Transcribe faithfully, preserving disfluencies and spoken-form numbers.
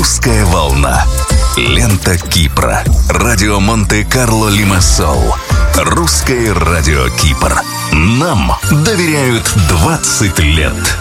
Русская волна. Лента Кипра. Радио Монте-Карло Лимассол. Русское радио Кипр. Нам доверяют двадцать лет.